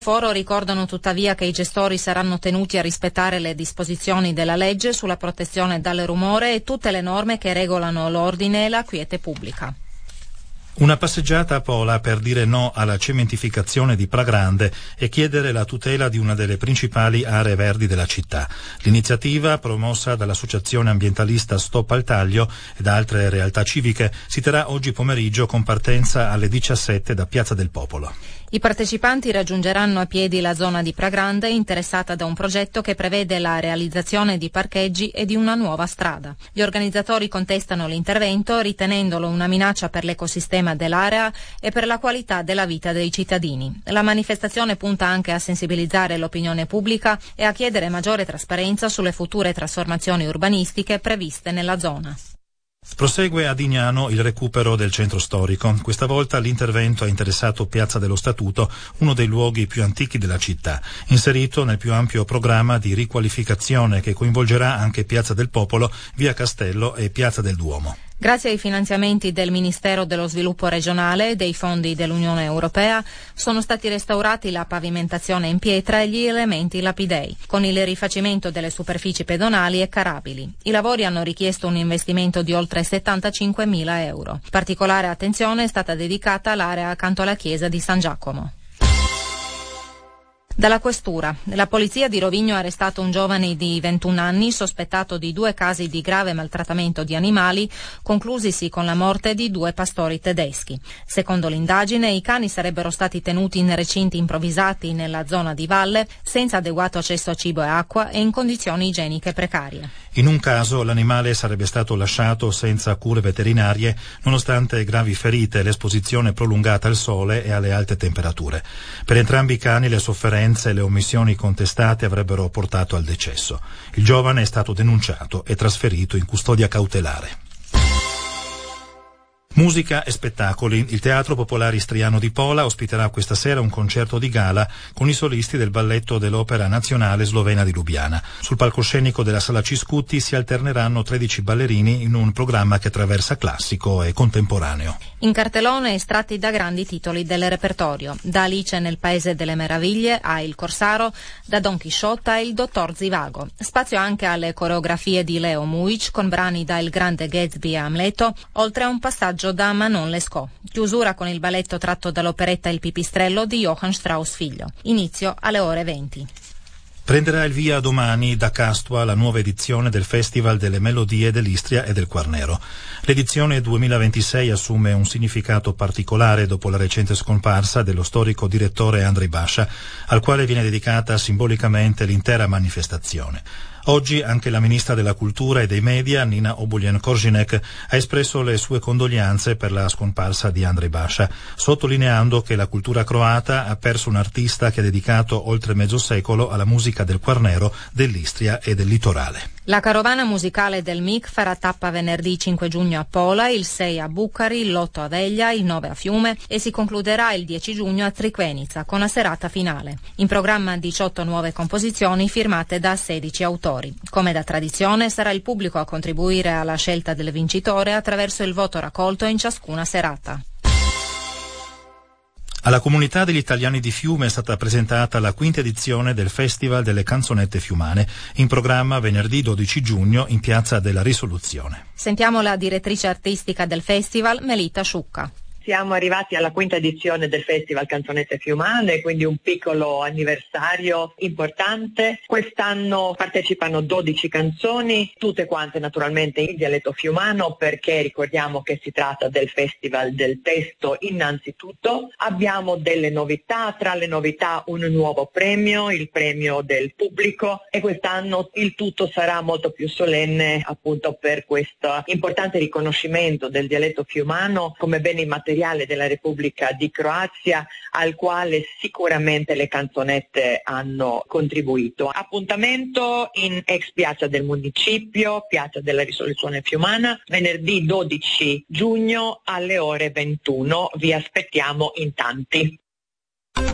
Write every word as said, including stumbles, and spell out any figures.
Foro ricordano tuttavia che i gestori saranno tenuti a rispettare le disposizioni della legge sulla protezione dal rumore e tutte le norme che regolano l'ordine e la quiete pubblica. Una passeggiata a Pola per dire no alla cementificazione di Pragrande e chiedere la tutela di una delle principali aree verdi della città. L'iniziativa, promossa dall'associazione ambientalista Stop al Taglio e da altre realtà civiche, si terrà oggi pomeriggio con partenza alle diciassette da Piazza del Popolo. I partecipanti raggiungeranno a piedi la zona di Pragrande, interessata da un progetto che prevede la realizzazione di parcheggi e di una nuova strada. Gli organizzatori contestano l'intervento, ritenendolo una minaccia per l'ecosistema dell'area e per la qualità della vita dei cittadini. La manifestazione punta anche a sensibilizzare l'opinione pubblica e a chiedere maggiore trasparenza sulle future trasformazioni urbanistiche previste nella zona. Prosegue a Dignano il recupero del centro storico. Questa volta l'intervento ha interessato Piazza dello Statuto, uno dei luoghi più antichi della città, inserito nel più ampio programma di riqualificazione che coinvolgerà anche Piazza del Popolo, Via Castello e Piazza del Duomo. Grazie ai finanziamenti del Ministero dello Sviluppo Regionale e dei fondi dell'Unione Europea sono stati restaurati la pavimentazione in pietra e gli elementi lapidei, con il rifacimento delle superfici pedonali e carabili. I lavori hanno richiesto un investimento di oltre settantacinquemila euro. Particolare attenzione è stata dedicata all'area accanto alla chiesa di San Giacomo. Dalla questura, la polizia di Rovigno ha arrestato un giovane di ventuno anni sospettato di due casi di grave maltrattamento di animali conclusisi con la morte di due pastori tedeschi. Secondo l'indagine, i cani sarebbero stati tenuti in recinti improvvisati nella zona di valle, senza adeguato accesso a cibo e acqua e in condizioni igieniche precarie. In un caso l'animale sarebbe stato lasciato senza cure veterinarie nonostante gravi ferite e l'esposizione prolungata al sole e alle alte temperature. Per entrambi i cani le sofferenze e le omissioni contestate avrebbero portato al decesso. Il giovane è stato denunciato e trasferito in custodia cautelare. Musica e spettacoli. Il Teatro Popolare Istriano di Pola ospiterà questa sera un concerto di gala con i solisti del balletto dell'Opera Nazionale Slovena di Lubiana. Sul palcoscenico della Sala Ciscuti si alterneranno tredici ballerini in un programma che attraversa classico e contemporaneo. In cartellone estratti da grandi titoli del repertorio, da Alice nel Paese delle Meraviglie a Il Corsaro, da Don Chisciotte a Il Dottor Zivago. Spazio anche alle coreografie di Leo Mujic con brani da Il Grande Gatsby a Amleto, oltre a un passaggio da Manon Lescaut. Chiusura con il balletto tratto dall'operetta Il Pipistrello di Johann Strauss figlio. Inizio alle ore venti. Prenderà il via domani da Castua la nuova edizione del Festival delle Melodie dell'Istria e del Quarnero. L'edizione duemilaventisei assume un significato particolare dopo la recente scomparsa dello storico direttore Andrei Basha, al quale viene dedicata simbolicamente l'intera manifestazione. Oggi anche la ministra della Cultura e dei Media, Nina Obuljen-Koržinek, ha espresso le sue condoglianze per la scomparsa di Andrei Basha, sottolineando che la cultura croata ha perso un artista che ha dedicato oltre mezzo secolo alla musica del Quarnero, dell'Istria e del litorale. La carovana musicale del M I C farà tappa venerdì cinque giugno a Pola, il sei a Bucari, l'otto a Veglia, il nove a Fiume e si concluderà il dieci giugno a Triquenica con la serata finale. In programma diciotto nuove composizioni firmate da sedici autori. Come da tradizione sarà il pubblico a contribuire alla scelta del vincitore attraverso il voto raccolto in ciascuna serata. Alla comunità degli italiani di Fiume è stata presentata la quinta edizione del Festival delle Canzonette Fiumane, in programma venerdì dodici giugno in Piazza della Risoluzione. Sentiamo la direttrice artistica del festival, Melita Sciucca. Siamo arrivati alla quinta edizione del Festival Canzonette Fiumane, quindi un piccolo anniversario importante. Quest'anno partecipano dodici canzoni, tutte quante naturalmente in dialetto fiumano, perché ricordiamo che si tratta del Festival del testo innanzitutto. Abbiamo delle novità, tra le novità un nuovo premio, il premio del pubblico, e quest'anno il tutto sarà molto più solenne appunto per questo importante riconoscimento del dialetto fiumano come bene immateriale della Repubblica di Croazia, al quale sicuramente le canzonette hanno contribuito. Appuntamento in ex Piazza del Municipio, Piazza della Risoluzione Fiumana, venerdì dodici giugno alle ore ventuno. Vi aspettiamo in tanti.